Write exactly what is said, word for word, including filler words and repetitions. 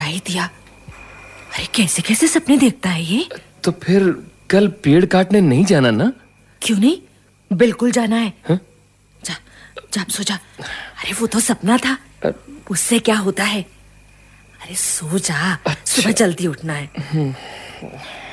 आई दिया, अरे कैसे कैसे सपने देखता है ये। तो फिर कल पेड़ काटने नहीं जाना ना? क्यों नहीं, बिल्कुल जाना है। हा? जा जा सो जा। अरे वो तो सपना था, उससे क्या होता है। अरे सो जा, अच्छा। सुबह जल्दी उठना है।